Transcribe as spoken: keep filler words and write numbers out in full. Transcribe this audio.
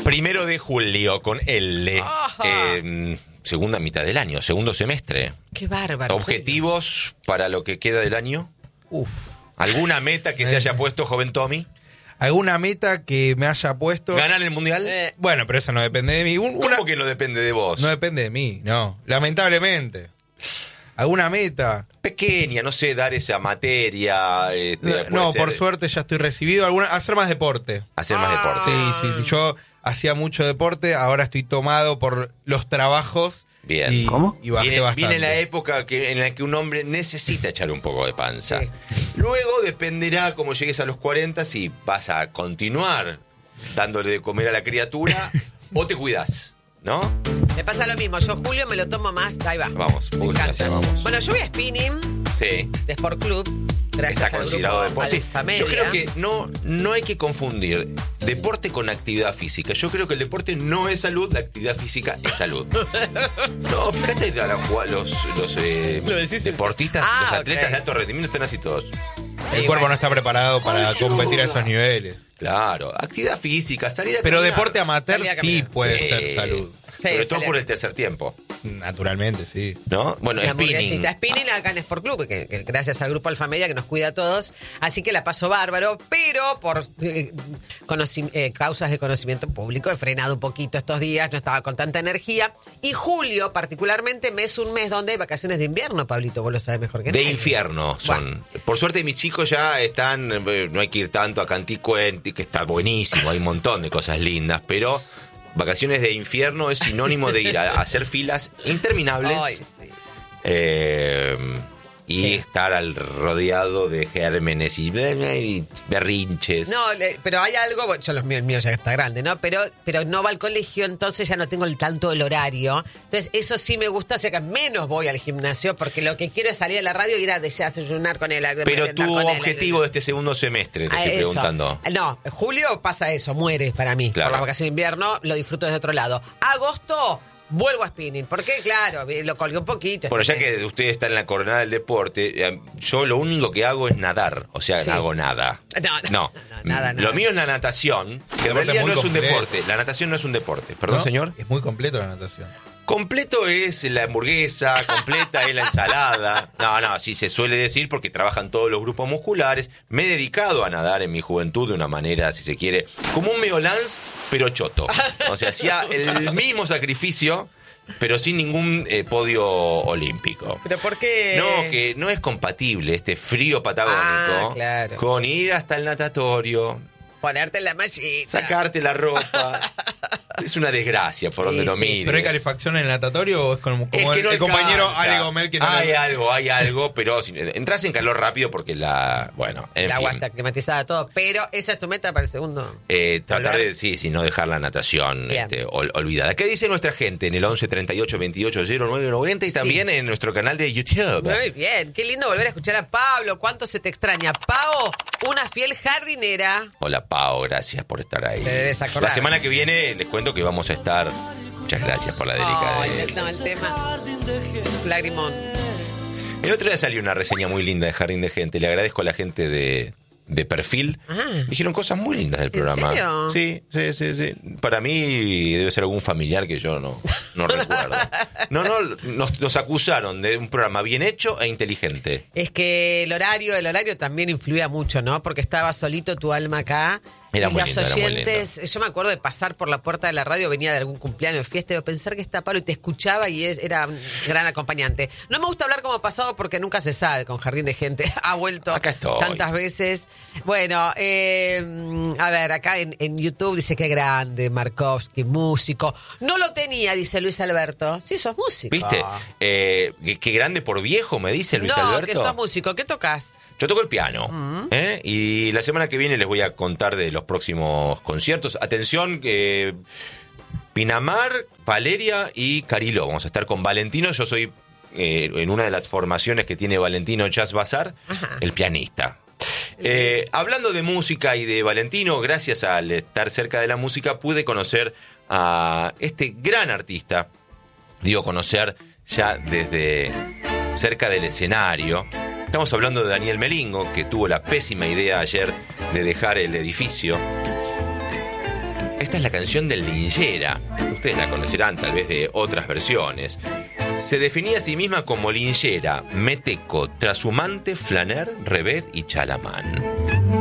Primero de julio, con L. Eh, segunda mitad del año, segundo semestre. Qué bárbaro. ¿Objetivos para lo que queda del año? Uf. ¿Alguna meta que se haya puesto, joven Tommy? ¿Alguna meta que me haya puesto? ¿Ganar el mundial? Eh, Bueno, pero eso no depende de mí. Un- ¿Cómo una- que no depende de vos? No depende de mí, no. Lamentablemente. ¿Alguna meta? Pequeña, no sé, dar esa materia. Este, No, puede no, ser por suerte ya estoy recibido. Alguna, hacer más deporte. Hacer más deporte. Sí, sí, sí. Yo hacía mucho deporte, ahora estoy tomado por los trabajos. Bien. Y, ¿Cómo? y bajé Viene, bastante. viene la época que, en la que un hombre necesita echar un poco de panza. Sí. Luego dependerá cómo llegues a los cuarenta si vas a continuar dándole de comer a la criatura o te cuidás, ¿no? Me pasa lo mismo. Yo, Julio, me lo tomo más. Ahí va. Vamos, Me poco encanta. gracias, vamos. Bueno, yo voy a spinning Sí, de Sport Club. Gracias está al considerado grupo deporte. Sí, Alfamedia. yo creo que no, no hay que confundir deporte con actividad física. Yo creo que el deporte no es salud, la actividad física es salud. No, fíjate, a la- los, los eh, Lo decís en- deportistas, Ah, los atletas ok. de alto rendimiento están así todos. El Y cuerpo bueno, no está preparado para competir a esos niveles. Claro, actividad física, salir a Pero caminar. deporte amateur Salir a sí caminar. puede Sí. ser salud. Sobre Sí, todo salir por a- el tercer tiempo, Naturalmente, sí. ¿no? Bueno, La spinning. hamburguesita spinning acá en Sport Club, que, que gracias al grupo Alfamedia que nos cuida a todos. Así que la paso bárbaro, pero por eh, conoci- eh, causas de conocimiento público he frenado un poquito estos días, no estaba con tanta energía. Y julio, particularmente, me es un mes donde hay vacaciones de invierno, Pablito, vos lo sabes mejor que De nadie. infierno son. Bueno. Por suerte mis chicos ya están, eh, no hay que ir tanto a Canticuenti, que está buenísimo, hay un montón de cosas lindas, pero vacaciones de infierno es sinónimo de ir a, a hacer filas interminables. Ay, sí. eh, y Sí. estar al rodeado de gérmenes y, y berrinches. No, le- pero hay algo, bueno, yo los míos, el mío ya está grande, ¿no? Pero, pero no va al colegio, entonces ya no tengo el tanto el horario. Entonces, eso sí me gusta, o sea que menos voy al gimnasio, porque lo que quiero es salir a la radio y ir a desayunar con él. a Pero merendar tu con él, objetivo de este segundo semestre, te Ah, estoy eso. preguntando. No, julio pasa eso, muere para mí. Claro. Por la vacación de invierno lo disfruto desde otro lado. Agosto, vuelvo a spinning. Porque, claro, lo colgué un poquito. Bueno, este ya que mes. usted está en la coordenada del deporte, eh, yo lo único que hago es nadar. O sea, Sí. no hago nada. No, no, no, nada, Lo nada. mío es la natación, que en Deporte realidad muy no es un completo. deporte. La natación no es un deporte. Perdón, ¿No? señor. Es muy completo la natación. Completo es la hamburguesa, completa es la ensalada. No, no, sí se suele decir porque trabajan todos los grupos musculares. Me he dedicado a nadar en mi juventud de una manera, si se quiere, como un meolans, pero choto. O sea, hacía el mismo sacrificio, pero sin ningún eh, podio olímpico. ¿Pero por qué? No, que no es compatible este frío patagónico Ah, claro. con ir hasta el natatorio, Ponerte la mallita. sacarte la ropa. Es una desgracia por donde Sí, lo sí. mires. ¿Pero hay calefacción en el natatorio o es como, como Es que el, no el compañero alcanza. Ale Gomel que no Hay le- algo, hay algo, pero si, entras en calor rápido porque la... Bueno, en El fin. agua está climatizada, todo. Pero esa es tu meta para el segundo. Eh, tratar ¿Volver? de, sí, sí, no dejar la natación Bien. este, ol- olvidada. ¿Qué dice nuestra gente en el once treinta y ocho veintiocho cero nueve noventa y también en nuestro canal de YouTube? Muy bien, qué lindo volver a escuchar a Pablo. ¿Cuánto se te extraña? Pao, una fiel jardinera. Hola, Pao, gracias por estar ahí. Te debes acordar. La semana que viene les cuento que vamos a estar... Muchas gracias por la Ay, delicadeza. no, el tema. Lagrimón. El otro día salió una reseña muy linda de Jardín de Gente. Le agradezco a la gente de, de Perfil. Ah. Dijeron cosas muy lindas del ¿En programa. serio? Sí, sí, sí, sí. Para mí debe ser algún familiar que yo no, no recuerdo. No, no, nos, nos acusaron de un programa bien hecho e inteligente. Es que el horario, el horario también influía mucho, ¿no? Porque estaba solito tu alma acá. Era y muy los lindo, era muy oyentes, yo me acuerdo de pasar por la puerta de la radio, venía de algún cumpleaños, fiesta, y pensar que está Pablo y te escuchaba y es, era un gran acompañante. No me gusta hablar como pasado porque nunca se sabe con Jardín de Gente. Ha vuelto Acá estoy. tantas veces. Bueno, eh, a ver, acá en, en YouTube dice que grande, Markovsky, músico. No lo tenía, dice Luis Alberto. Sí, sos músico. ¿Viste? Eh, qué, qué grande por viejo, me dice Luis no, Alberto. que sos músico. ¿Qué tocas? Yo toco el piano. ¿eh? Y la semana que viene les voy a contar de los próximos conciertos. Atención, que Pinamar, Valeria y Cariló. Vamos a estar con Valentino. Yo soy eh, en una de las formaciones que tiene Valentino Jazz Bazar, Ajá. el pianista. Eh, hablando de música y de Valentino, gracias al estar cerca de la música, pude conocer a este gran artista. Digo, conocer ya desde cerca del escenario. Estamos hablando de Daniel Melingo, que tuvo la pésima idea ayer de dejar el edificio. Esta es la canción del Lingera. Ustedes la conocerán tal vez de otras versiones. Se definía a sí misma como Lingera, meteco, trashumante, flaner, revés y chalamán.